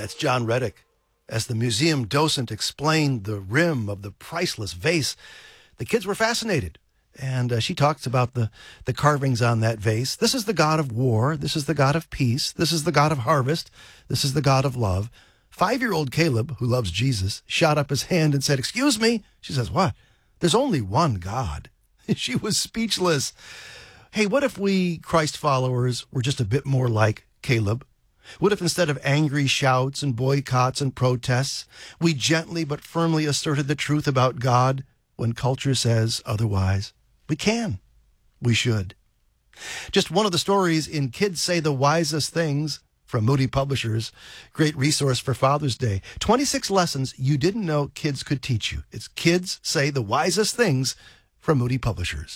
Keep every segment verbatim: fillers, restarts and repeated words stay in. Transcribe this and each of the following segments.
that's John Reddick. As the museum docent explained the rim of the priceless vase, the kids were fascinated. And uh, she talks about the, the carvings on that vase. This is the God of war. This is the God of peace. This is the God of harvest. This is the God of love. Five-year-old Caleb, who loves Jesus, shot up his hand and said, "Excuse me." She says, "What? There's only one God." She was speechless. Hey, what if we Christ followers were just a bit more like Caleb? What if instead of angry shouts and boycotts and protests, we gently but firmly asserted the truth about God when culture says otherwise? We can. We should. Just one of the stories in Kids Say the Wisest Things from Moody Publishers. Great resource for Father's Day. twenty-six lessons you didn't know kids could teach you. It's Kids Say the Wisest Things from Moody Publishers.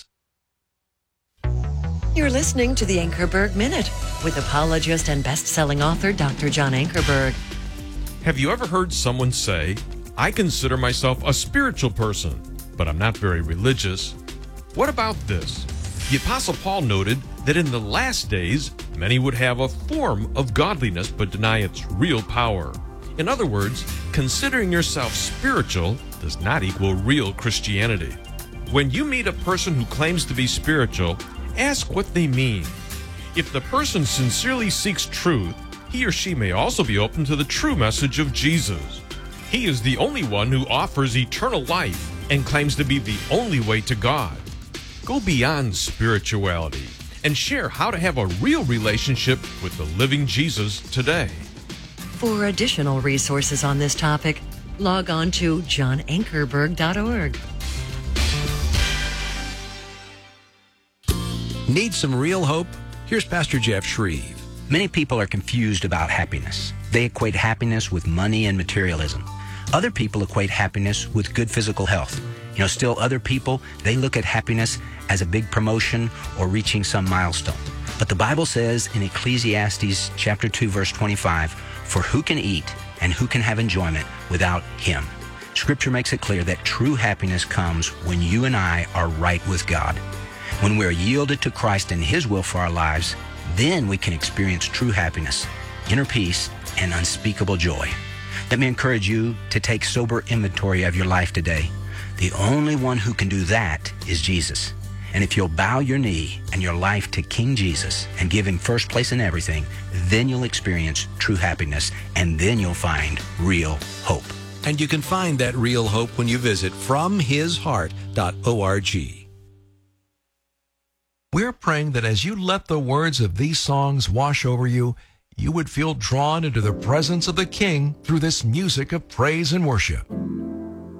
You're listening to the Ankerberg Minute with apologist and best-selling author Doctor John Ankerberg. Have you ever heard someone say, "I consider myself a spiritual person, but I'm not very religious"? What about this? The Apostle Paul noted that in the last days, many would have a form of godliness but deny its real power. In other words, considering yourself spiritual does not equal real Christianity. When you meet a person who claims to be spiritual, ask what they mean. If the person sincerely seeks truth, he or she may also be open to the true message of Jesus. He is the only one who offers eternal life and claims to be the only way to God. Go beyond spirituality and share how to have a real relationship with the living Jesus today. For additional resources on this topic, log on to john ankerberg dot org. Need some real hope? Here's Pastor Jeff Shreve. Many people are confused about happiness. They equate happiness with money and materialism. Other people equate happiness with good physical health. You know, still other people, they look at happiness as a big promotion or reaching some milestone. But the Bible says in Ecclesiastes chapter two, verse twenty-five, "For who can eat and who can have enjoyment without him?" Scripture makes it clear that true happiness comes when you and I are right with God. When we're yielded to Christ and His will for our lives, then we can experience true happiness, inner peace, and unspeakable joy. Let me encourage you to take sober inventory of your life today. The only one who can do that is Jesus. And if you'll bow your knee and your life to King Jesus and give Him first place in everything, then you'll experience true happiness, and then you'll find real hope. And you can find that real hope when you visit from his heart dot org. We're praying that as you let the words of these songs wash over you, you would feel drawn into the presence of the King through this music of praise and worship.